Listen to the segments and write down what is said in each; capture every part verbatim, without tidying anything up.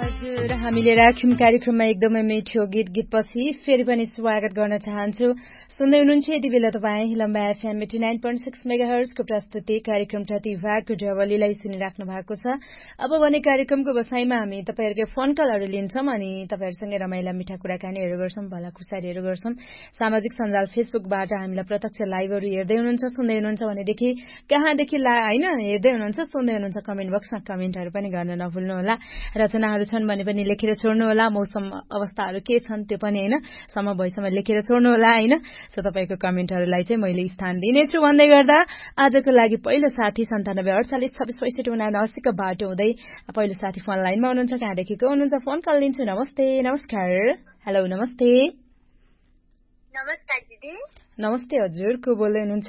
हजुर हामीले राख्यौं कार्यक्रममा एकदमै मिठो गीत गीतपछि फेरि पनि स्वागत गर्न चाहन्छु। सुन्दै हुनुहुन्छ यति बेला तपाईँ हिलम्बा FM eighty nine point six मेगाहर्जको प्रस्तुति कार्यक्रम प्रतिभाको डबलीलाई सुनिराख्नु भएको छ। अब भने कार्यक्रमको बसाइमा हामी तपाईँहरूकै फोन कलहरू लिन्छौँ अनि तपाईँहरूसँगै रमाइला मिठा कुराकानीहरू गर्छौँ, भला खुसारीहरू गर्छौँ। सामाजिक सञ्जाल फेसबुकबाट हामीलाई प्रत्यक्ष लाइभहरू हेर्दै हुनुहुन्छ, सुन्दै हुनुहुन्छ भनेदेखि कहाँदेखि ला होइन हेर्दै हुनुहुन्छ, सुन्दै हुनुहुन्छ कमेन्ट बक्समा कमेन्टहरू पनि गर्न नभुल्नुहोला। रचनाहरू छन् भने पनि लेखेर छोड्नु होला, मौसम अवस्थाहरू के छन् त्यो पनि होइन सम्म भएसम्म लेखेर छोड्नु होला होइन। सो तपाईँको कमेन्टहरूलाई चाहिँ मैले स्थान दिनेछु। भन्दै गर्दा आजको लागि पहिलो साथी सन्तानब्बे अडचालिस छब्बिस पैँसठी उनासीको बाटो हुँदै पहिलो साथी फोन लाइनमा हुनुहुन्छ, कहाँदेखिको हुनुहुन्छ फोन कल लिन्छु। नमस्ते, नमस्कार, हेलो, नमस्ते। नमस्कार दिदी। नमस्ते हजुर, को बोल्दै हुनुहुन्छ?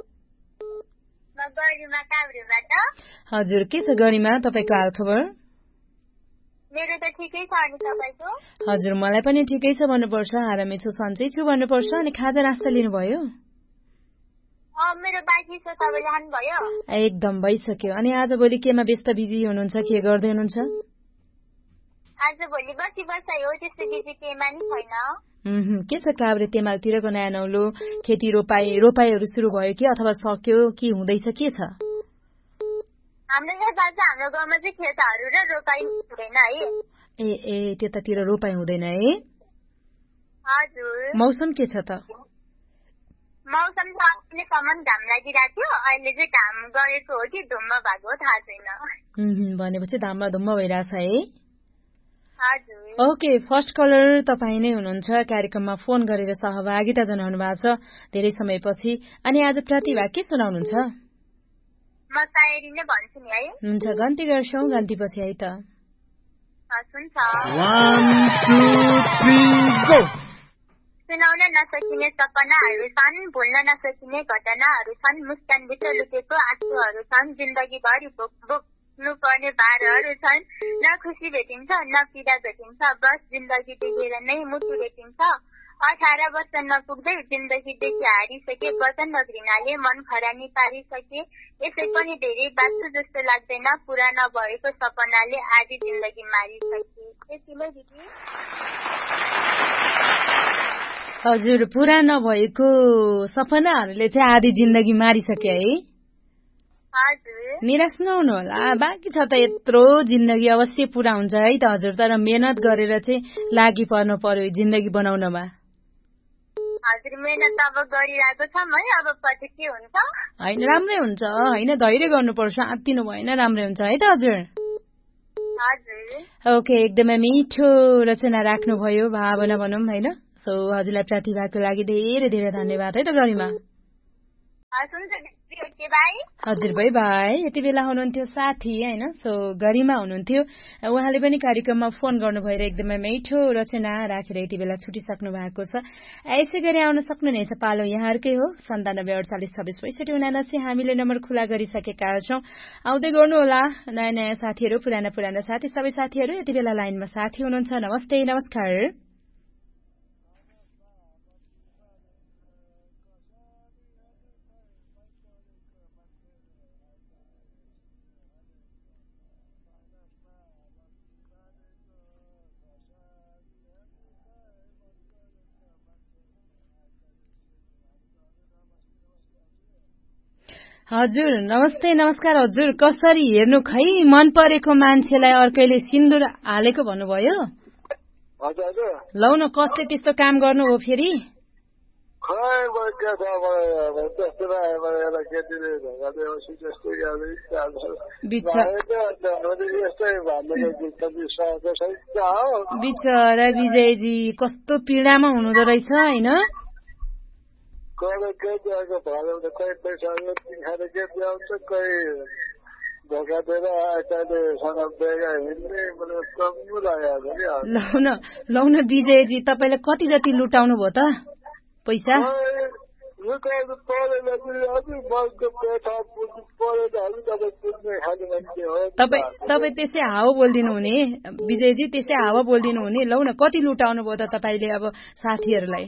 हजुर, के छ गरिमा तपाईँको हालखबर? मेरो त ठिकै छ, अनि तपाईको? हजुर, मलाई पनि ठिकै छ भन्नुपर्छ, आरामै छु, सन्चै छु भन्नुपर्छ। अनि खाजा नास्ता लिनुभयो? मेरो बाँकी छ, तपाईँ लानुभयो? एकदम भइसक्यो। अनि आज भोलि केमा व्यस्त बिजी हुनुहुन्छ, के गर्दै हुनुहुन्छ? आज भोलि बसी बसाइ हो, त्यस्तो बिजी केमा नि छैन। के छ काभ्रे तेमालतिरको नयाँ नौलो खेती रोपाई रोपाईहरू सुरु भयो कि अथवा सक्यो कि हुँदैछ, के छ? हाम्रो नेपाल चाहिँ हाम्रो गाउँमा चाहिँ खेतहरू र रोपाई हुँदैन है। ए ए त्यतातिर रोपाई हुँदैन है? हजुर। मौसम के छ त? मौसम त अहिलेसम्म घाम लागिरहेको थियो, अहिले चाहिँ घाम गएको हो कि धुम्म भएको हो थाहा छैन। भनेपछि धाममा धुम्म भइरहेछ है? हजुर। ओके, फर्स्ट कलर तपाईँ नै हुनुहुन्छ, कार्यक्रममा फोन गरेर सहभागिता जनाउनु भएको छ धेरै समयपछि। अनि आज प्रतिभा के सुनाउनुहुन्छ? म शायरी नै भन्छु नि है। हुन्छ, गन्ती गर्छौँ, गन्ती पछि है त। हुन्छ। one two three go। सुनाउन नसकिने सपनाहरू छन्, भुल्न नसकिने घटनाहरू छन्, मुस्कान भित्र लुकेको आँसुहरू छन्, जिन्दगीभरि बोक्नु पर्ने भारहरू छन्। न खुसी भेटिन्छ न पीडा भेटिन्छ, बस जिन्दगी देखेर नै मुटु भेटिन्छ। अठार वर्ष नपुग्दै जिन्दगीदेखि हारिसके, प्रचण्ड घृणाले मन खरानी पारिसके। यसै पनि धेरै बाँच्छु जस्तो लाग्दैन, पुरा नभएको सपनाले आधी जिन्दगी मारिसके। यति नै दिदी। हजुर, पुरा नभएको सपनाहरूले चाहिँ आधी जिन्दगी मारिसके है? हजुर। निराश नहुनु होला, बाँकी छ त यत्रो जिन्दगी अवश्य पुरा हुन्छ है त हजुर। तर मेहनत गरेर चाहिँ लागि पर्नु पर्यो जिन्दगी बनाउनमा। हजुर, मेहनत अब गरिरहेको छौँ है, अब पछि के हुन्छ? होइन, राम्रै हुन्छ होइन, धैर्य गर्नुपर्छ, आत्तिनु भएन, राम्रै हुन्छ है त हजुर। हजुर। ओके, एकदमै मिठो रचना राख्नुभयो, भावना भनौँ होइन। सो हजुरलाई प्रतिभाको लागि धेरै धेरै धन्यवाद है त गरिमा। हजुर, बाई बाई। यति बेला हुनुहुन्थ्यो साथी होइन, सो गरिमा हुनुहुन्थ्यो, उहाँले पनि कार्यक्रममा फोन गर्नु भएर एकदमै मिठो रचना राखेर यति बेला छुटिसक्नु भएको छ। यसै गरी आउन सक्नुहुनेछ, पालो यहाँहरूकै हो, सन्तानब्बे अडचालिस छब्बिस पैँसठी उनासी हामीले नम्बर खुला गरिसकेका छौँ। आउँदै गर्नुहोला नयाँ नयाँ साथीहरू, पुराना पुराना साथी, सबै साथीहरू यति बेला लाइनमा साथी हुनुहुन्छ। नमस्ते, नमस्कार। हजुर, नमस्ते, नमस्कार हजुर। कसरी हेर्नु खै, मन परेको मान्छेलाई अर्कैले सिन्दुर हालेको भन्नुभयो? लौ न, कसले त्यस्तो काम गर्नु हो फेरि? बिचरा विजयजी कस्तो पीडामा हुनुहुँदो रहेछ होइन? लौ न लौ न विजयजी, तपाईँले कति जति लुटाउनु भयो त पैसा? तपाईँ त्यसै हावा बोलिदिनु हुने विजयजी, त्यसै हावा बोलिदिनु हुने। लौ न, कति लुटाउनु भयो त तपाईँले अब साथीहरूलाई?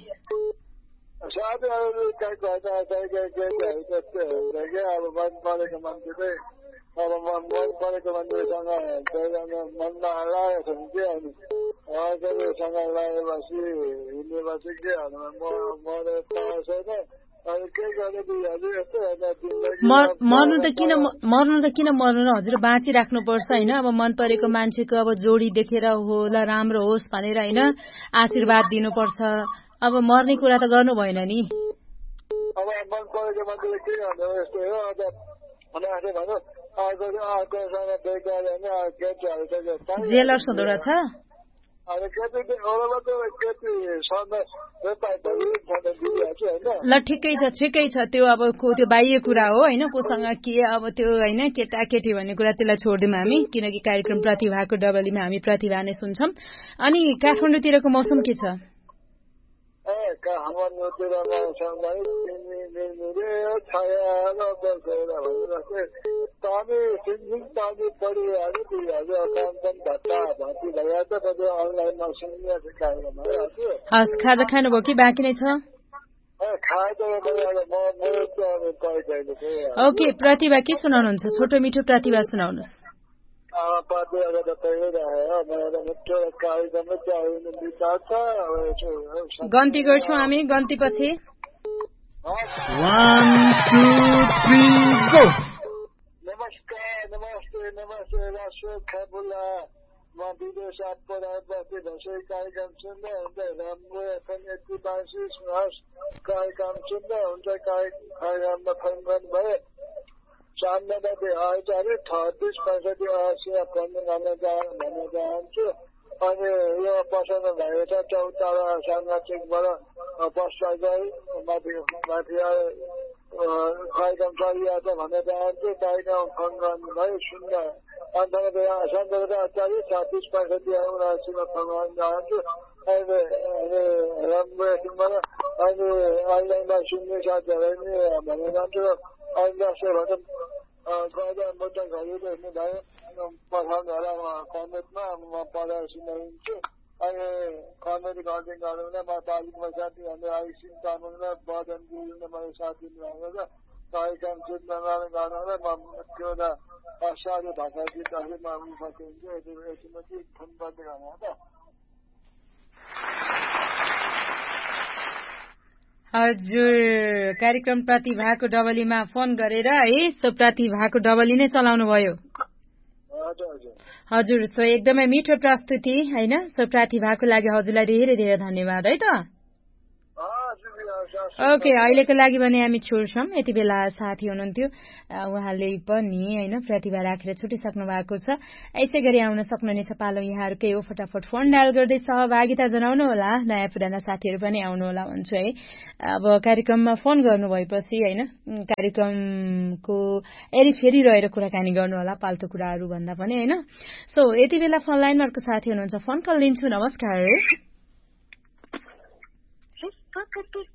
अब मन परेको मान्छेसँग मनमा लागेको छ भने के अनि उहाँहरूसँग लागेपछि हिँडेपछि के म मरे थाहा छैन। अनि के गर्ने हजुर यस्तो मर्नु त किन मर्नु त किन मर्नु र हजुर बाँचिराख्नुपर्छ होइन। अब मन परेको मान्छेको अब जोडी देखेर होला राम्रो होस् भनेर होइन आशीर्वाद दिनुपर्छ। अब मर्ने कुरा त गर्नु भएन नि। अब मन परेको मान्छेले के गर्ने हो यस्तो हो। अब भन्नु भन्नु अर्को अर्कोसँग बेकार होइन केटीहरू जेलर्स हुँदो रहेछ। ल ठिकै छ ठिकै छ त्यो अब को त्यो बाह्य कुरा हो होइन कोसँग के अब त्यो होइन केटा केटी भन्ने कुरा त्यसलाई छोडिदिउँ हामी किनकि कार्यक्रम प्रतिभाको डबलीमा हामी प्रतिभा नै सुन्छौँ। अनि काठमाडौँतिरको मौसम के छ? हस् खाजा खानुभयो कि बाँकी नै छ? ओके प्रतिभा के सुनाउनुहुन्छ? छोटो मिठो प्रतिभा सुनाउनुहोस्। गन्ती गर्छौँ हामी गन्ती पछि। नमस्कार नमस्ते नमस्ते राष्ट्र खबुला म विदेश पढाएपछि दसैँ कार्यक्रम सुन्दै हुन्छ राम्रो पनि यति बाँसी सुनास कार्यक्रम सुन्दै हुन्छ कार्यक्रममा फोन गर्नुभयो चान्दाबादी आचार्य छत्तिस पैँसठी असीमा फोन गर्न भन्न चाहन्छु। अनि यो पसन्द भएको छ चौतारा साङ्गठिकबाट बस्दा गई माथि माथि कार्यक्रम चलिरहेको छ भन्न चाहन्छु। कार्यक्रम फोन गर्नुभयो शून्य अन्ठानब्बे सन्तानब्बे अठार छत्तिस पैँसठी उनासीमा फोन गर्न चाहन्छु। अहिले राम्रो एकछिनबाट अहिले अनलाइनमा सुन्ने साथीहरू नि भन्न चाहन्छु। अहिले जस्तै भनौँ गएर मुद्दा घरि देख्नु भयो पठाउनु होला कमेन्टमा म पढाएर सुनाइदिन्छु। अनि कमेन्ट गर्दै गर्दैन म तालिममा साथी भन्दै आइसिङ तामाङलाई बदन गुरुङले मैले साथ दिनुभएको छ। कार्यक्रम सुन्न गर्नुलाई म त्यो एउटा असाध्य भाषा गीतहरू म उयो सकिन्छ यति यतिमा चाहिँ फोन गर्दै गर्नु त। हजुर कार्यक्रम प्रतिभाको डबलीमा फोन गरेर है सो प्रतिभाको डबली नै चलाउनु भयो। हजुर सो एकदमै मिठो प्रस्तुति होइन सो प्रतिभाको लागि हजुरलाई धेरै धेरै धन्यवाद है त। ओके अहिलेको लागि भने हामी छोड्छौँ। यति बेला साथी हुनुहुन्थ्यो उहाँले पनि होइन प्रतिभा राखेर छुटिसक्नु भएको छ। यसै गरी आउन सक्नुहुनेछ पालो यहाँहरूकै हो फटाफट फोन डायल गर्दै सहभागिता जनाउनु होला। नयाँ पुराना साथीहरू पनि आउनु होला भन्छु है। अब कार्यक्रममा फोन गर्नु भएपछि होइन कार्यक्रमको यदि फेरि रहेर कुराकानी गर्नु होला पाल्टो कुराहरू भन्दा पनि होइन। सो यति बेला फोन लाइनमा अर्को साथी हुनुहुन्छ फोन कल लिन्छु। नमस्कार।